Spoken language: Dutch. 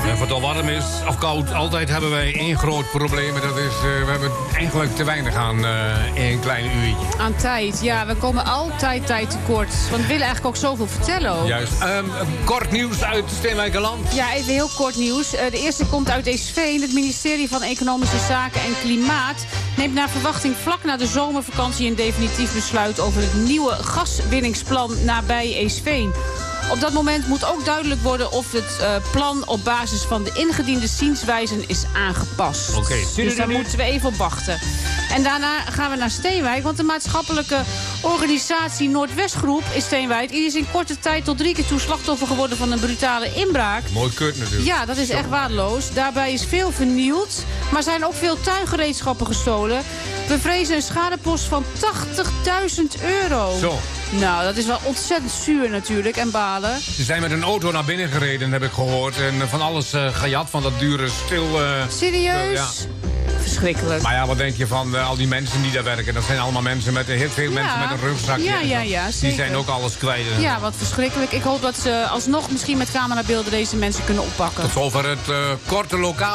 En wat al warm is, of koud, altijd hebben wij één groot probleem. En dat is, we hebben eigenlijk te weinig aan één klein uurtje. Aan tijd, ja. We komen altijd tijd tekort. Want we willen eigenlijk ook zoveel vertellen ook. Juist. Kort nieuws uit Steenwijkerland. Ja, even heel kort nieuws. De eerste komt uit Eesveen. Het ministerie van Economische Zaken en Klimaat neemt naar verwachting vlak na de zomervakantie een definitief besluit over het nieuwe gaswinningsplan nabij Eesveen. Op dat moment moet ook duidelijk worden of het plan op basis van de ingediende zienswijzen is aangepast. Oké. Dus daar moeten we even op wachten. En daarna gaan we naar Steenwijk, want de maatschappelijke organisatie Noordwestgroep in Steenwijk is in korte tijd tot 3 keer toe slachtoffer geworden van een brutale inbraak. Mooi kut natuurlijk. Ja, dat is echt waardeloos. Daarbij is veel vernield, maar zijn ook veel tuingereedschappen gestolen. We vrezen een schadepost van €80.000. Zo. Nou, dat is wel ontzettend zuur natuurlijk en balen. Ze zijn met een auto naar binnen gereden, heb ik gehoord. En van alles gejat, van dat dure stil... Serieus? Ja. Verschrikkelijk. Maar ja, wat denk je van al die mensen die daar werken? Dat zijn allemaal mensen met heel veel mensen met een rugzakje. Ja, zeker. Die zijn ook alles kwijt. Ja, wat verschrikkelijk. Ik hoop dat ze alsnog misschien met camerabeelden deze mensen kunnen oppakken. Tot over het korte lokaal.